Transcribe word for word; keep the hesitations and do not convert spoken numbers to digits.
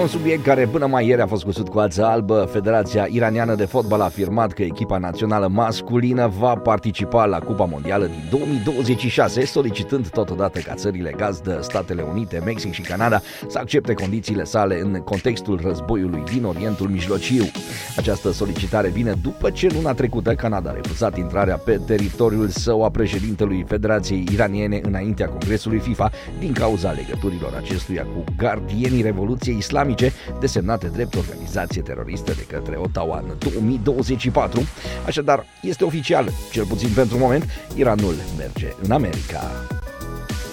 un subiect care până mai ieri a fost cusut cu ață albă. Federația Iraniană de Fotbal a afirmat că echipa națională masculină va participa la Cupa Mondială din două mii douăzeci și șase, solicitând totodată ca țările gazdă, Statele Unite, Mexic și Canada, să accepte condițiile sale în contextul războiului din Orientul Mijlociu. Această solicitare vine după ce luna trecută Canada a refuzat intrarea pe teritoriul său a președintelui Federației Iraniene înaintea Congresului FIFA din cauza legăturilor acestuia cu gardienii Revoluției Islamice, desemnate drept organizație teroristă de către Ottawa în două mii douăzeci și patru. Așadar, este oficial, cel puțin pentru moment, Iranul merge în America.